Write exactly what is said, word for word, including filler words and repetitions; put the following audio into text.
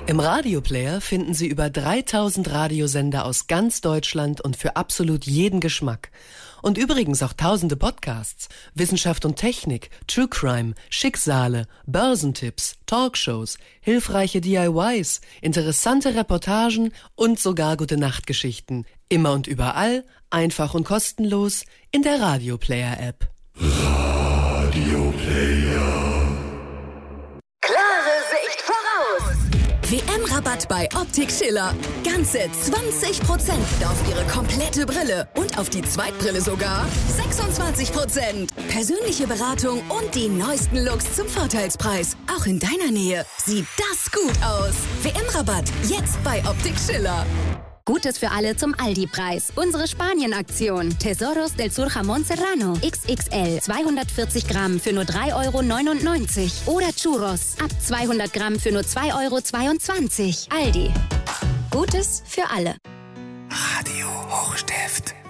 Im Radioplayer finden Sie über dreitausend Radiosender aus ganz Deutschland und für absolut jeden Geschmack. Und übrigens auch tausende Podcasts, Wissenschaft und Technik, True Crime, Schicksale, Börsentipps, Talkshows, hilfreiche D I Ys, interessante Reportagen und sogar Gute-Nacht-Geschichten. Immer und überall, einfach und kostenlos in der Radioplayer-App. Radioplayer. Klare Sicht voraus! W M-Rabatt bei Optik Schiller. Ganze zwanzig Prozent auf Ihre komplette Brille und auf die Zweitbrille sogar sechsundzwanzig Prozent. Persönliche Beratung und die neuesten Looks zum Vorteilspreis. Auch in deiner Nähe sieht das gut aus. W M-Rabatt jetzt bei Optik Schiller. Gutes für alle zum Aldi-Preis. Unsere Spanien-Aktion. Tesoros del Sur Jamón Serrano. X X L. zweihundertvierzig Gramm für nur drei Euro neunundneunzig. Oder Churros. Ab zweihundert Gramm für nur zwei Euro zweiundzwanzig. Aldi. Gutes für alle. Radio Hochstift.